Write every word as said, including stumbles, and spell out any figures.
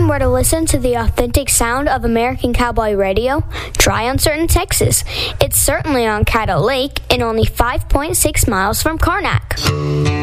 where to listen to the authentic sound of American Cowboy Radio? Try Uncertain, Texas. It's certainly on Caddo Lake and only five point six miles from Karnak.